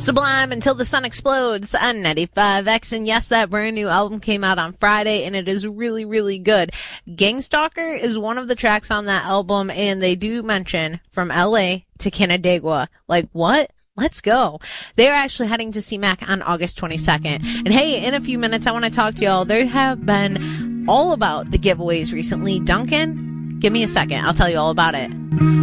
Sublime, Until the Sun Explodes on 95X. And yes, that brand new album came out on Friday, and it is really, really good. Gangstalker is one of the tracks on that album, and they do mention From LA to Canandaigua. Like, what? Let's go. They are actually heading to CMAC on August 22nd. And hey, in a few minutes, I want to talk to y'all. There have been all about the giveaways recently. Duncan, give me a second. I'll tell you all about it.